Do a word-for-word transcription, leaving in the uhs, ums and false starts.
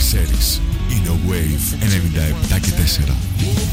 ξέρεις, είναι ο Wave ενενήντα επτά και τέσσερα.